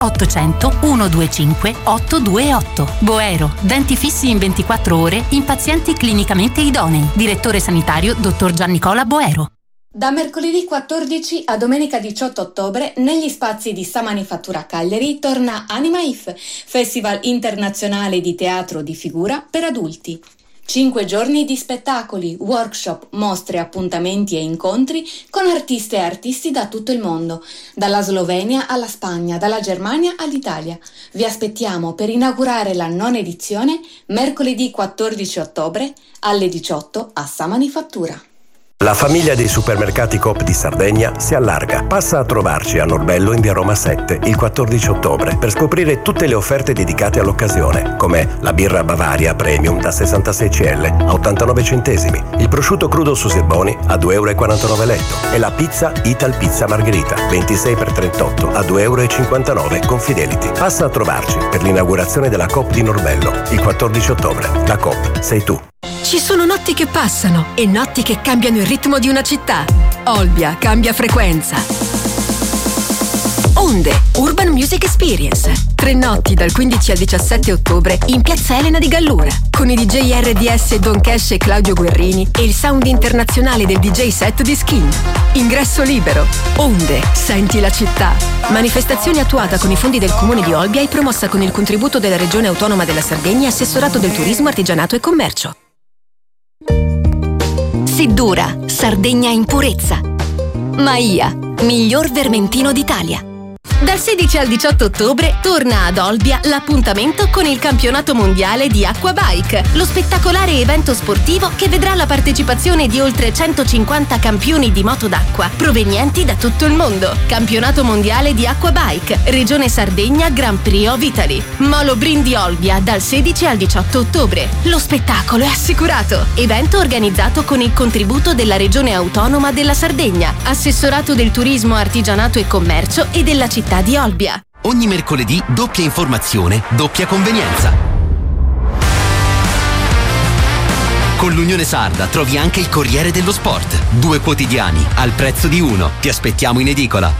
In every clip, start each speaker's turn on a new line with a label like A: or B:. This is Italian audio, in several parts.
A: 800 125 828. Boero, denti fissi in 24 ore in pazienti clinicamente idonei. Direttore sanitario dottor Giannicola Boero.
B: Da mercoledì 14 a domenica 18 ottobre negli spazi di Sa Manifattura Cagliari torna Anima If, festival internazionale di teatro di figura per adulti. 5 giorni di spettacoli, workshop, mostre, appuntamenti e incontri con artiste e artisti da tutto il mondo, dalla Slovenia alla Spagna, dalla Germania all'Italia. Vi aspettiamo per inaugurare la 9ª edizione mercoledì 14 ottobre alle 18 a Sa Manifattura.
C: La famiglia dei supermercati Coop di Sardegna si allarga. Passa a trovarci a Norbello in via Roma 7 il 14 ottobre per scoprire tutte le offerte dedicate all'occasione, come la birra Bavaria Premium da 66 CL a 89 centesimi, il prosciutto crudo su Sirboni a 2,49 euro letto e la pizza Ital Pizza Margherita 26x38 a 2,59 euro con Fidelity. Passa a trovarci per l'inaugurazione della Coop di Norbello il 14 ottobre. La Coop sei tu.
D: Ci sono notti che passano e notti che cambiano il ritmo di una città. Olbia cambia frequenza. Onde, Urban Music Experience. 3 notti dal 15 al 17 ottobre in Piazza Elena di Gallura, con i DJ RDS Don Cash e Claudio Guerrini e il sound internazionale del DJ set di Skin. Ingresso libero. Onde, senti la città. Manifestazione attuata con i fondi del Comune di Olbia e promossa con il contributo della Regione Autonoma della Sardegna e Assessorato del Turismo, Artigianato e Commercio.
E: Siddura, Sardegna in purezza. Maia, miglior vermentino d'Italia.
D: Dal 16 al 18 ottobre torna ad Olbia l'appuntamento con il campionato mondiale di Aquabike, lo spettacolare evento sportivo che vedrà la partecipazione di oltre 150 campioni di moto d'acqua provenienti da tutto il mondo. Campionato mondiale di Aquabike, Regione Sardegna, Grand Prix of Italy. Molo Brindi Olbia dal 16 al 18 ottobre. Lo spettacolo è assicurato. Evento organizzato con il contributo della Regione Autonoma della Sardegna, Assessorato del Turismo, Artigianato e Commercio e della città di Olbia.
F: Ogni mercoledì doppia informazione, doppia convenienza. Con l'Unione Sarda trovi anche il Corriere dello Sport. 2 quotidiani al prezzo di uno. Ti aspettiamo in edicola.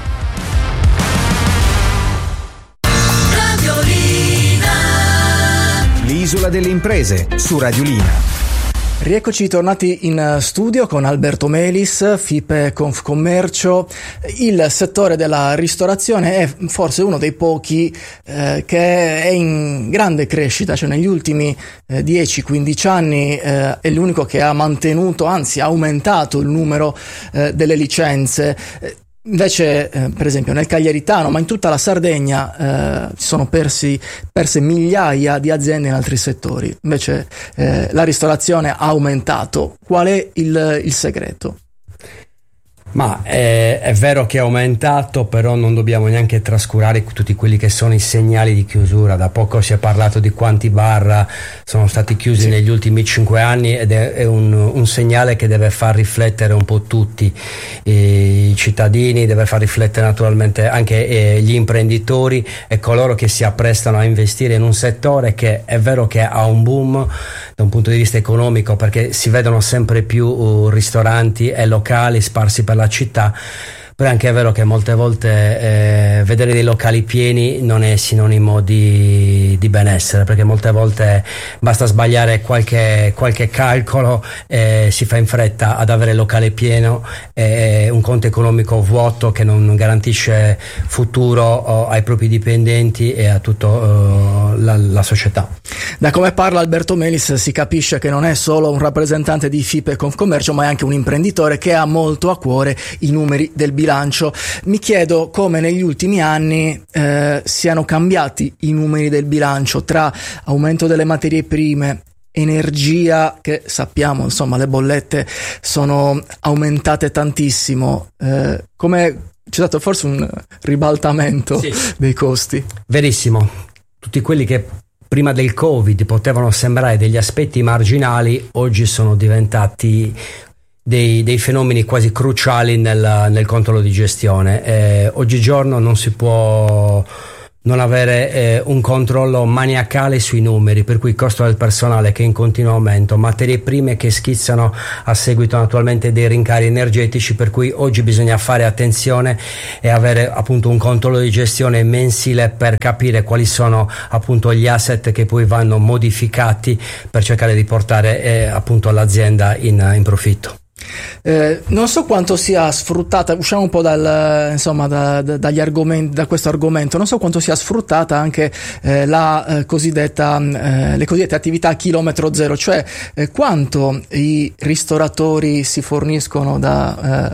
G: L'isola delle imprese su Radiolina. Rieccoci tornati in studio con Alberto Melis, FIPE Confcommercio. Il settore della ristorazione è forse uno dei pochi che è in grande crescita, cioè negli ultimi 10-15 anni è l'unico che ha mantenuto, anzi ha aumentato il numero delle licenze. Invece, per esempio, nel Cagliaritano, ma in tutta la Sardegna, si sono perse migliaia di aziende in altri settori. Invece, la ristorazione ha aumentato. Qual è il segreto?
H: Ma è vero che è aumentato, però non dobbiamo neanche trascurare tutti quelli che sono i segnali di chiusura. Da poco si è parlato di quanti bar sono stati chiusi negli ultimi 5 anni ed è un segnale che deve far riflettere un po' tutti i cittadini, deve far riflettere naturalmente anche gli imprenditori e coloro che si apprestano a investire in un settore che è vero che ha un boom da un punto di vista economico, perché si vedono sempre più ristoranti e locali sparsi per la città, però è anche vero che molte volte vedere dei locali pieni non è sinonimo di benessere, perché molte volte basta sbagliare qualche calcolo e si fa in fretta ad avere il locale pieno e un conto economico vuoto che non garantisce futuro ai propri dipendenti e a tutta la società.
G: Da come parla Alberto Melis si capisce che non è solo un rappresentante di FIPE Confcommercio, ma è anche un imprenditore che ha molto a cuore i numeri del bilancio. Mi chiedo come negli ultimi anni siano cambiati i numeri del bilancio tra aumento delle materie prime, energia, che sappiamo insomma le bollette sono aumentate tantissimo, come c'è stato forse un ribaltamento dei costi.
H: Verissimo, tutti quelli che prima del Covid potevano sembrare degli aspetti marginali oggi sono diventati dei fenomeni quasi cruciali nel controllo di gestione. Oggigiorno non si può non avere un controllo maniacale sui numeri, per cui il costo del personale che è in continuo aumento, materie prime che schizzano a seguito naturalmente dei rincari energetici, per cui oggi bisogna fare attenzione e avere appunto un controllo di gestione mensile per capire quali sono appunto gli asset che poi vanno modificati per cercare di portare appunto l'azienda in profitto.
G: Non so quanto sia sfruttata, usciamo un po' dagli argomenti, da questo argomento, non so quanto sia sfruttata anche le cosiddette attività a chilometro zero, cioè quanto i ristoratori si forniscono da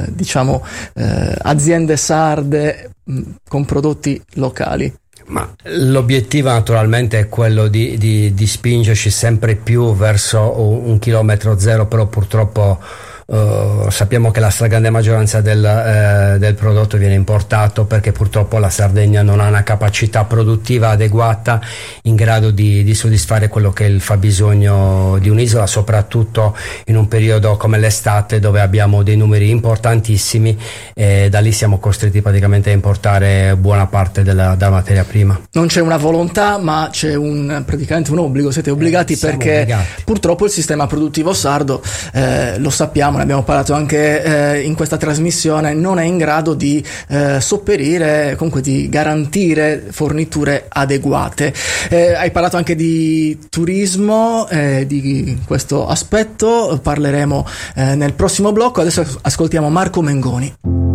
G: aziende sarde con prodotti locali.
H: Ma l'obiettivo naturalmente è quello di spingerci sempre più verso un chilometro zero, però purtroppo sappiamo che la stragrande maggioranza del prodotto viene importato, perché purtroppo la Sardegna non ha una capacità produttiva adeguata in grado di soddisfare quello che è il fabbisogno di un'isola, soprattutto in un periodo come l'estate dove abbiamo dei numeri importantissimi, e da lì siamo costretti praticamente a importare buona parte della materia prima.
G: Non c'è una volontà, ma c'è praticamente un obbligo, siete obbligati perché obbligati. Purtroppo il sistema produttivo sardo, lo sappiamo, ne abbiamo parlato anche in questa trasmissione, non è in grado di sopperire, comunque di garantire forniture adeguate. Hai parlato anche di turismo, di questo aspetto parleremo nel prossimo blocco. Adesso ascoltiamo Marco Mengoni.